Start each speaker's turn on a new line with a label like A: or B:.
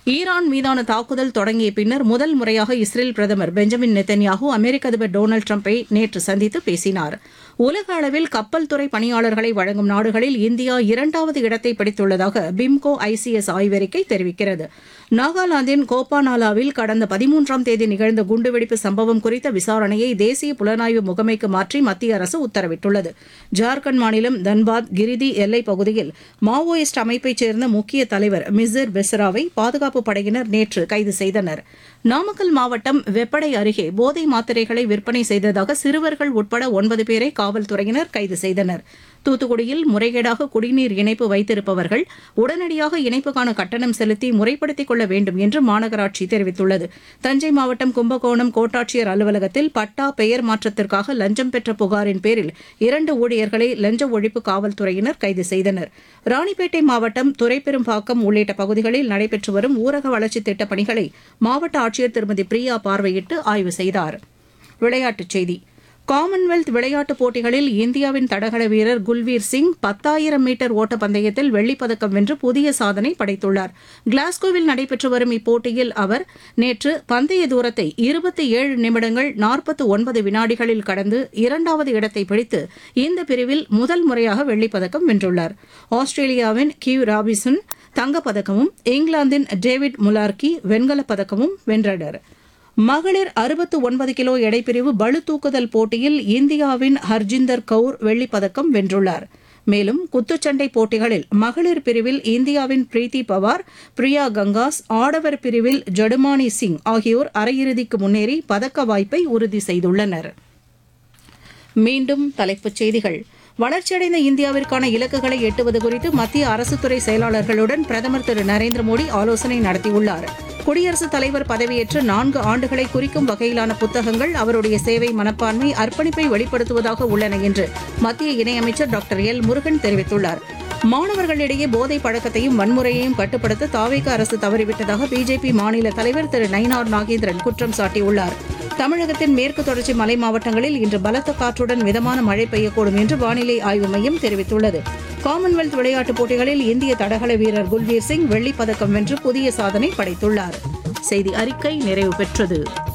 A: Iran மீதான தாக்குதல் தொடங்கிய பின்னர் முதல் முறையாக இஸ்ரேல் பிரதமர் பெஞ்சமின் நெத்தன்யாகு அமெரிக்க அதிபர் டொனால்டு டிரம்பை நேற்று சந்தித்து பேசினார். உலக அளவில் கப்பல் துறை பணியாளர்களை வழங்கும் நாடுகளில் இந்தியா இரண்டாவது இடத்தை பிடித்துள்ளதாக பிம்கோ ஐசிஎஸ் ஆய்வறிக்கை தெரிவிக்கிறது. நாகாலாந்தின் கோபானாலாவில் கடந்த 13ஆம் தேதி நிகழ்ந்த குண்டுவெடிப்பு சம்பவம் குறித்த விசாரணையை தேசிய புலனாய்வு முகமைக்கு மாற்றி மத்திய அரசு உத்தரவிட்டுள்ளது. ஜார்க்கண்ட் மாநிலம் தன்பாத் கிரிதி எல்லைப் பகுதியில் மாவோயிஸ்ட் அமைப்பைச் சேர்ந்த முக்கிய தலைவர் மிசிர் பெஸ்ராவை பாதுகாப்பு படையினர் நேற்று கைது செய்தனர். நாமக்கல் மாவட்டம் வெப்படை அருகே போதை மாத்திரைகளை விற்பனை செய்ததாக சிறுவர்கள் உட்பட 9 பேரை காவல்துறையினர் கைது செய்தனர். தூத்துக்குடியில் முறைகேடாக குடிநீர் இணைப்பு வைத்திருப்பவர்கள் உடனடியாக இணைப்புக்கான கட்டணம் செலுத்தி முறைப்படுத்திக் கொள்ள வேண்டும் என்று மாநகராட்சி தெரிவித்துள்ளது. தஞ்சை மாவட்டம் கும்பகோணம் கோட்டாட்சியர் அலுவலகத்தில் பட்டா பெயர் மாற்றத்திற்காக லஞ்சம் பெற்ற புகாரின் பேரில் 2 ஊழியர்களை லஞ்ச ஒழிப்பு காவல்துறையினர் கைது செய்தனர். ராணிப்பேட்டை மாவட்டம் துரைப்பெரும்பாக்கம் உள்ளிட்ட பகுதிகளில் நடைபெற்று வரும் ஊரக வளர்ச்சித் திட்டப் பணிகளை மாவட்ட ஆட்சியர் திருமதி பிரியா பார்வையிட்டு ஆய்வு செய்தார். விளையாட்டுச் செய்தி. காமன்வெல்த் விளையாட்டுப் போட்டிகளில் இந்தியாவின் தடகள வீரர் குல்வீர் சிங் 10,000 மீட்டர் ஓட்டப்பந்தயத்தில் வெள்ளிப்பதக்கம் வென்று புதிய சாதனை படைத்துள்ளார். கிளாஸ்கோவில் நடைபெற்று வரும் இப்போட்டியில் அவர் நேற்று பந்தய தூரத்தை 27 நிமிடங்கள் 49 வினாடிகளில் கடந்து 2வது இடத்தை பிடித்து இந்த பிரிவில் முதல் முறையாக வெள்ளிப்பதக்கம் வென்றுள்ளார். ஆஸ்திரேலியாவின் கிவ் ராபின்சன் தங்கப்பதக்கமும் இங்கிலாந்தின் டேவிட் முலார்கி வெண்கலப் பதக்கமும் வென்றனர். மகளிர் 69 கிலோ எடைப்பிரிவு பளுதூக்குதல் போட்டியில் இந்தியாவின் ஹர்ஜிந்தர் கவுர் வெள்ளிப்பதக்கம் வென்றுள்ளார். மேலும் குத்துச்சண்டை போட்டிகளில் மகளிர் பிரிவில் இந்தியாவின் பிரீத்தி பவார், பிரியா கங்காஸ், ஆடவர் பிரிவில் ஜடுமானி சிங் ஆகியோர் அரையிறுதிக்கு முன்னேறி பதக்க வாய்ப்பை உறுதி செய்துள்ளனர். மீண்டும் தலைப்புச் செய்திகள். வளர்ச்சியடைந்த இந்தியாவிற்கான இலக்குகளை எட்டுவது குறித்து மத்திய அரசுத்துறை செயலாளர்களுடன் பிரதமர் திரு நரேந்திர மோடி ஆலோசனை நடத்தியுள்ளார். குடியரசுத் தலைவர் பதவியேற்று 4 ஆண்டுகளை குறிக்கும் வகையிலான புத்தகங்கள் அவருடைய சேவை மனப்பான்மை, அர்ப்பணிப்பை வெளிப்படுத்துவதாக உள்ளன என்று மத்திய இணையமைச்சர் டாக்டர் எல் முருகன் தெரிவித்துள்ளார். மாணவர்களிடையே போதை பழக்கத்தையும் வன்முறையையும் கட்டுப்படுத்த தாவேகா அரசு தவறிவிட்டதாக பிஜேபி மாநில தலைவர் திரு நயினார் நாகேந்திரன் குற்றம் சாட்டியுள்ளார். தமிழகத்தின் மேற்கு தொடர்ச்சி மலை மாவட்டங்களில் இன்று பலத்த காற்றுடன் மிதமான மழை பெய்யக்கூடும் என்று வானிலை ஆய்வு மையம் தெரிவித்துள்ளது. காமன்வெல்த் விளையாட்டுப் போட்டிகளில் இந்திய தடகள வீரர் குல்வீர் சிங் வெள்ளிப்பதக்கம் வென்று புதிய சாதனை படைத்துள்ளார். செய்தி அறிக்கை நிறைவு பெற்றது.